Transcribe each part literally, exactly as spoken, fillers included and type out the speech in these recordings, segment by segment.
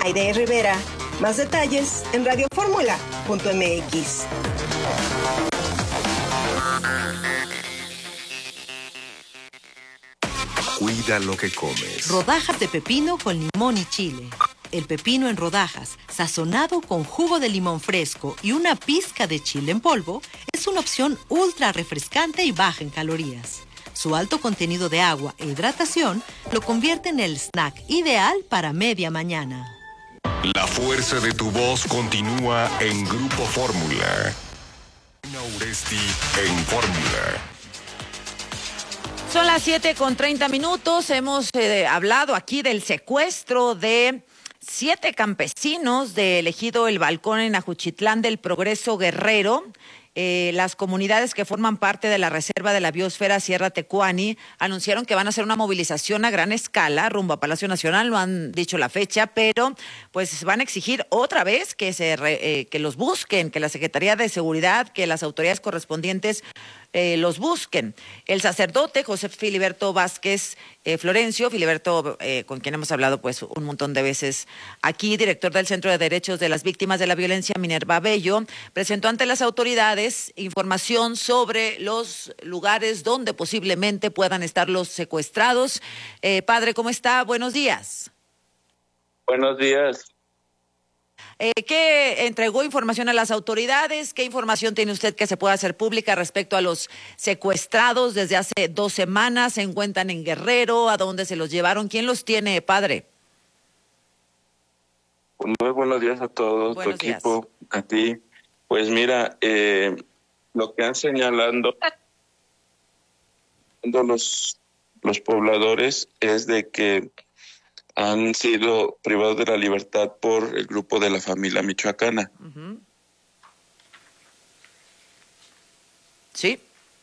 Aide Rivera. Más detalles en radio fórmula punto m x. Cuida lo que comes. Rodajas de pepino con limón y chile. El pepino en rodajas, sazonado con jugo de limón fresco y una pizca de chile en polvo, es una opción ultra refrescante y baja en calorías. Su alto contenido de agua e hidratación lo convierte en el snack ideal para media mañana. La fuerza de tu voz continúa en Grupo Fórmula. Uresti en Fórmula. Son las siete con treinta minutos. Hemos eh, hablado aquí del secuestro de siete campesinos del ejido El Balcón en Ajuchitlán del Progreso Guerrero. Eh, las comunidades que forman parte de la Reserva de la Biosfera Sierra Tecuani anunciaron que van a hacer una movilización a gran escala rumbo a Palacio Nacional, no han dicho la fecha, pero pues van a exigir otra vez que se re, eh, que los busquen, que la Secretaría de Seguridad, que las autoridades correspondientes eh, los busquen. El sacerdote José Filiberto Vázquez eh, Florencio, Filiberto, eh, con quien hemos hablado pues un montón de veces aquí, director del Centro de Derechos de las Víctimas de la Violencia, Minerva Bello, presentó ante las autoridades información sobre los lugares donde posiblemente puedan estar los secuestrados. Eh, padre, ¿cómo está? Buenos días. Buenos días. Eh, ¿Qué entregó información a las autoridades? ¿Qué información tiene usted que se pueda hacer pública respecto a los secuestrados desde hace dos semanas? ¿Se encuentran en Guerrero? ¿A dónde se los llevaron? ¿Quién los tiene, padre? Muy buenos días a todos, buenos tu equipo, días. A ti. Pues mira, eh, lo que han señalando los, los pobladores es de que han sido privados de la libertad por el grupo de la familia michoacana. Uh-huh. Sí.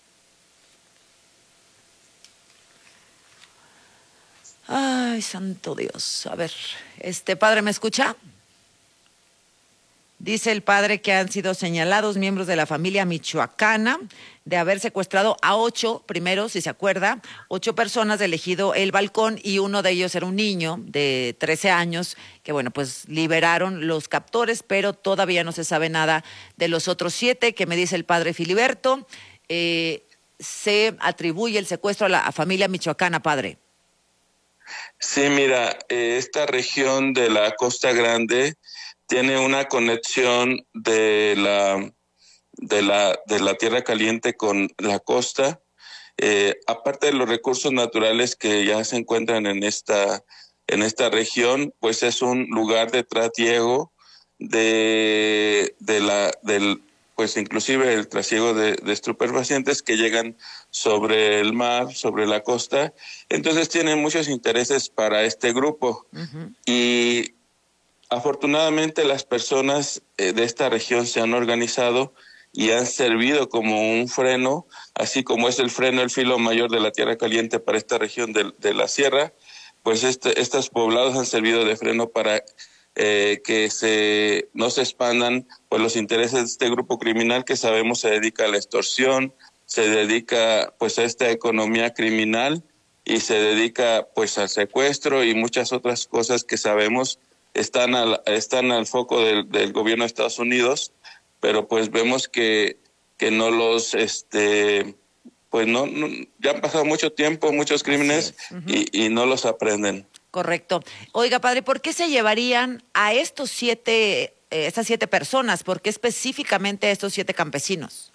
Ay, santo Dios. A ver, este padre, ¿me escucha? Dice el padre que han sido señalados miembros de la familia michoacana de haber secuestrado a ocho, primero, si se acuerda, ocho personas del ejido El Balcón, y uno de ellos era un niño de trece años, que bueno, pues liberaron los captores, pero todavía no se sabe nada de los otros siete, que me dice el padre Filiberto. Eh, se atribuye el secuestro a la familia michoacana, padre. Sí, mira, eh, esta región de la Costa Grande tiene una conexión de la de la de la tierra caliente con la costa. Eh, aparte de los recursos naturales que ya se encuentran en esta en esta región, pues es un lugar de trasiego de de la del pues inclusive el trasiego de, de estupefacientes que llegan sobre el mar, sobre la costa. Entonces tienen muchos intereses para este grupo. Uh-huh. Y afortunadamente las personas eh, de esta región se han organizado y han servido como un freno, así como es el freno, el filo mayor de la tierra caliente para esta región de, de la sierra, pues este, estos poblados han servido de freno para eh, que se no se expandan pues los intereses de este grupo criminal que sabemos se dedica a la extorsión, se dedica pues a esta economía criminal y se dedica pues al secuestro y muchas otras cosas que sabemos están al, están al foco del, del gobierno de Estados Unidos, pero pues vemos que, que no los, este, pues no, no, ya han pasado mucho tiempo, muchos crímenes uh-huh. y, y no los aprenden. Correcto. Oiga, padre, ¿por qué se llevarían a estos siete, eh, estas siete personas? ¿Por qué específicamente a estos siete campesinos?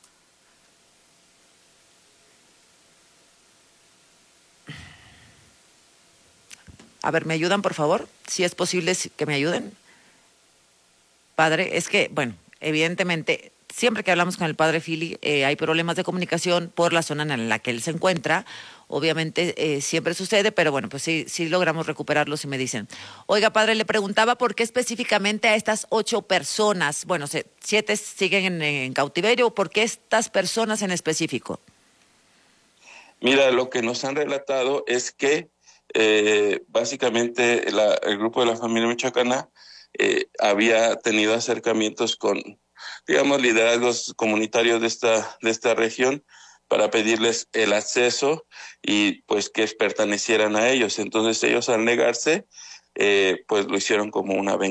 A ver, ¿me ayudan, por favor? Si es posible que me ayuden. Padre, es que, bueno, evidentemente, siempre que hablamos con el padre Fili, eh, hay problemas de comunicación por la zona en la que él se encuentra. Obviamente, eh, siempre sucede, pero bueno, pues sí, sí logramos recuperarlos y me dicen. Oiga, padre, le preguntaba por qué específicamente a estas ocho personas, bueno, se, siete siguen en, en cautiverio, ¿por qué estas personas en específico? Mira, lo que nos han relatado es que Eh, básicamente la, el grupo de la familia michoacana eh, había tenido acercamientos con, digamos, liderazgos comunitarios de esta, de esta región para pedirles el acceso y pues que pertenecieran a ellos. Entonces ellos al negarse, eh, pues lo hicieron como una venganza.